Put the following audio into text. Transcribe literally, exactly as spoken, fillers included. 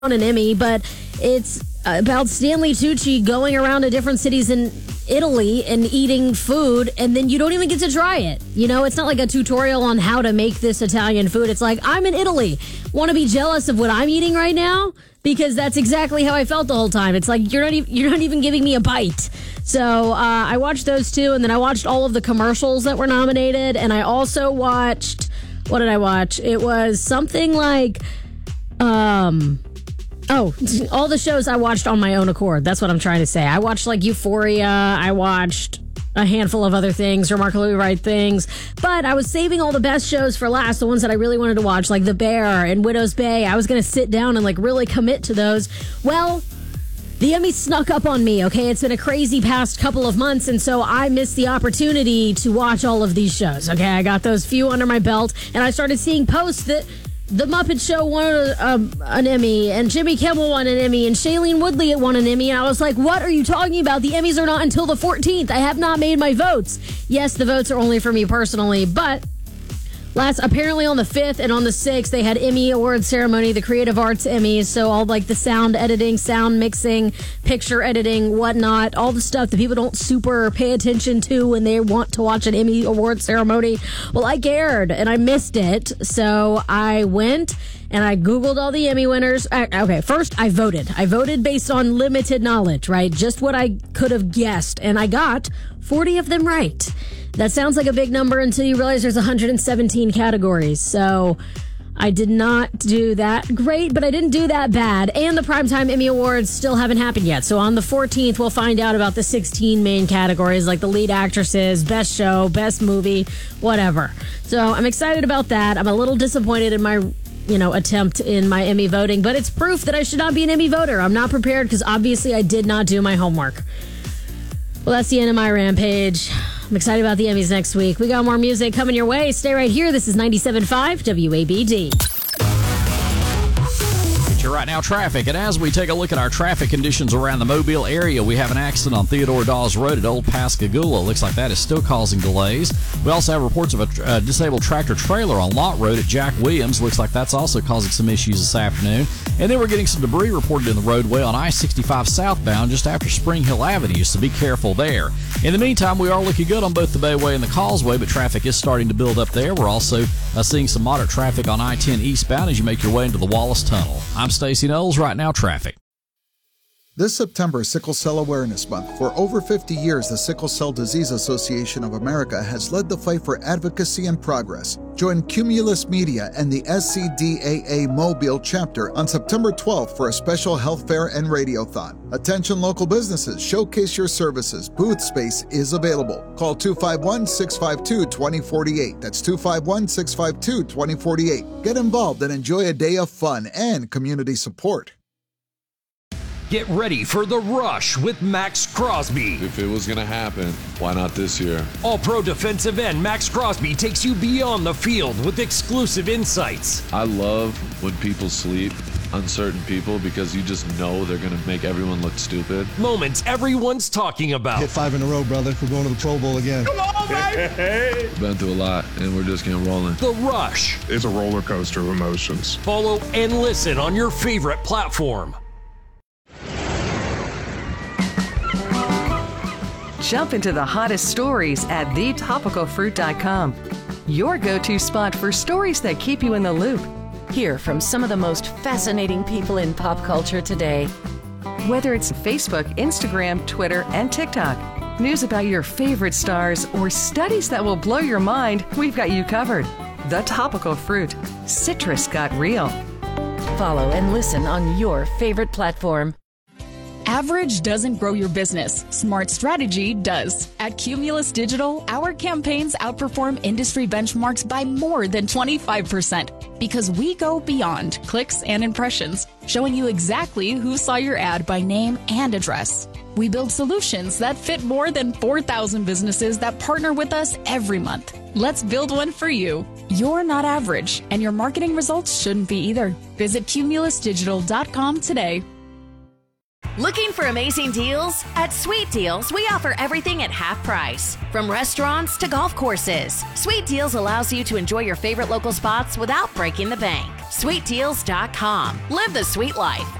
won an Emmy, but it's about Stanley Tucci going around to different cities in Italy and eating food, and then you don't even get to try it. You know, it's not like a tutorial on how to make this Italian food. It's like, I'm in Italy. Want to be jealous of what I'm eating right now? Because that's exactly how I felt the whole time. It's like, you're not even, you're not even giving me a bite. So uh, I watched those two, and then I watched all of the commercials that were nominated, and I also watched, what did I watch? It was something like, um... Oh, all the shows I watched on my own accord. That's what I'm trying to say. I watched like Euphoria. I watched a handful of other things, remarkably right things. But I was saving all the best shows for last, the ones that I really wanted to watch, like The Bear and Widow's Bay. I was going to sit down and like really commit to those. Well, the Emmy snuck up on me, okay? It's been a crazy past couple of months, and so I missed the opportunity to watch all of these shows, okay? I got those few under my belt, and I started seeing posts that The Muppet Show won a, um, an Emmy, and Jimmy Kimmel won an Emmy, and Shailene Woodley won an Emmy, and I was like, what are you talking about? The Emmys are not until the fourteenth. I have not made my votes. Yes, the votes are only for me personally, but last, apparently on the fifth and on the sixth, they had Emmy Award ceremony, the Creative Arts Emmys, so all like the sound editing, sound mixing, picture editing, whatnot, all the stuff that people don't super pay attention to when they want to watch an Emmy Award ceremony. Well, I cared, and I missed it, so I went and I Googled all the Emmy winners. Okay, first I voted. I voted based on limited knowledge, right? Just what I could have guessed, and I got forty of them right. That sounds like a big number until you realize there's one hundred seventeen categories. So I did not do that great, but I didn't do that bad. And the Primetime Emmy Awards still haven't happened yet. So on the fourteenth, we'll find out about the sixteen main categories, like the lead actresses, best show, best movie, whatever. So I'm excited about that. I'm a little disappointed in my, you know, attempt in my Emmy voting, but it's proof that I should not be an Emmy voter. I'm not prepared because obviously I did not do my homework. Well, that's the end of my rampage. I'm excited about the Emmys next week. We got more music coming your way. Stay right here. This is ninety-seven point five W A B D. You're right now traffic, and as we take a look at our traffic conditions around the Mobile area, we have an accident on Theodore Dawes Road at Old Pascagoula. Looks like that is still causing delays. We also have reports of a uh, disabled tractor trailer on Lott Road at Jack Williams. Looks like that's also causing some issues this afternoon. And then we're getting some debris reported in the roadway on I sixty-five southbound just after Spring Hill Avenue, so be careful there. In the meantime, we are looking good on both the Bayway and the Causeway, but traffic is starting to build up there. We're also uh, seeing some moderate traffic on I ten eastbound as you make your way into the Wallace Tunnel. I'm Stacey Knowles. Right now traffic. This September is Sickle Cell Awareness Month. For over fifty years, the Sickle Cell Disease Association of America has led the fight for advocacy and progress. Join Cumulus Media and the S C D A A Mobile chapter on September twelfth for a special health fair and radiothon. Attention local businesses, showcase your services. Booth space is available. Call two five one, six five two, two zero four eight. That's two five one, six five two, two zero four eight. Get involved and enjoy a day of fun and community support. Get ready for The Rush with Max Crosby. If it was going to happen, why not this year? All-pro defensive end Max Crosby takes you beyond the field with exclusive insights. I love when people sleep on certain people because you just know they're going to make everyone look stupid. Moments everyone's talking about. Hit five in a row, brother. We're going to the Pro Bowl again. Come on, baby! Been through a lot, and we're just getting rolling. The Rush. It's a roller coaster of emotions. Follow and listen on your favorite platform. Jump into the hottest stories at the topical fruit dot com. Your go-to spot for stories that keep you in the loop. Hear from some of the most fascinating people in pop culture today. Whether it's Facebook, Instagram, Twitter, and TikTok, news about your favorite stars, or studies that will blow your mind, we've got you covered. The Topical Fruit. Citrus got real. Follow and listen on your favorite platform. Average doesn't grow your business. Smart strategy does. At Cumulus Digital, our campaigns outperform industry benchmarks by more than twenty-five percent because we go beyond clicks and impressions, showing you exactly who saw your ad by name and address. We build solutions that fit more than four thousand businesses that partner with us every month. Let's build one for you. You're not average, and your marketing results shouldn't be either. Visit cumulus digital dot com today. Looking for amazing deals? At Sweet Deals, we offer everything at half price. From restaurants to golf courses, Sweet Deals allows you to enjoy your favorite local spots without breaking the bank. sweet deals dot com. Live the sweet life.